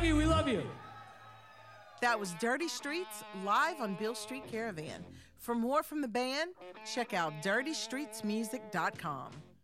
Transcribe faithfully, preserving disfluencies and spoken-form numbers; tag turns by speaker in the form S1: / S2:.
S1: you. We love you.
S2: That was Dirty Streets live on Beale Street Caravan. For more from the band, check out dirty streets music dot com.